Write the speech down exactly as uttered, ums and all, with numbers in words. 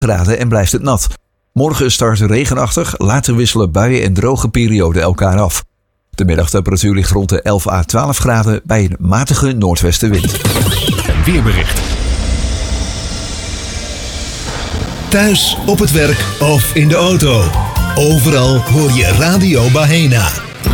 graden en blijft het nat. Morgen start regenachtig, later wisselen buien en droge perioden elkaar af. De middagtemperatuur ligt rond de elf à twaalf graden bij een matige noordwestenwind. Een weerbericht. Thuis, op het werk of in de auto. Overal hoor je Radio Bahena.